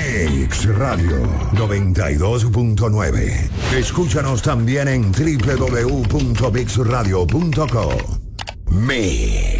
Mix Radio 92.9. Escúchanos también en www.mixradio.co. Mix.